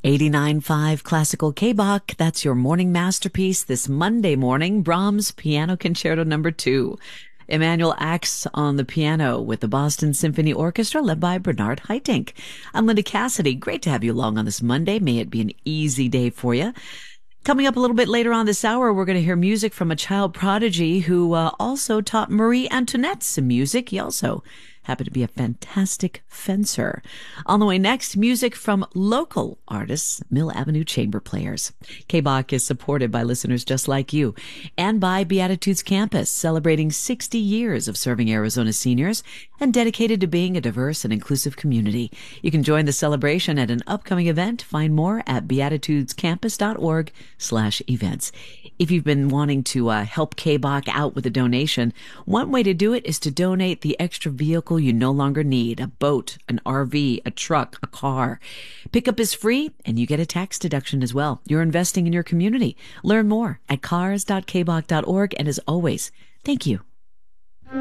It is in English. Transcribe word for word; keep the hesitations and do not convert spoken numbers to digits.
eighty-nine point five Classical K-Bach. That's your morning masterpiece this Monday morning, Brahms Piano Concerto number two. Emmanuel Ax on the piano with the Boston Symphony Orchestra led by Bernard Haitink. I'm Linda Cassidy. Great to have you along on this Monday. May it be an easy day for you. Coming up a little bit later on this hour, we're going to hear music from a child prodigy who uh, also taught Marie Antoinette some music. He also happened to be a fantastic fencer. On the way next, music from local artists, Mill Avenue Chamber Players. K-Bach is supported by listeners just like you and by Beatitudes Campus, celebrating sixty years of serving Arizona seniors and dedicated to being a diverse and inclusive community. You can join the celebration at an upcoming event. Find more at beatitudescampus.org slash events. If you've been wanting to uh, help K-Bach out with a donation, one way to do it is to donate the extra vehicle you no longer need, a boat, an R V, a truck, a car. Pickup is free, and you get a tax deduction as well. You're investing in your community. Learn more at cars dot k bach dot org, and as always, thank you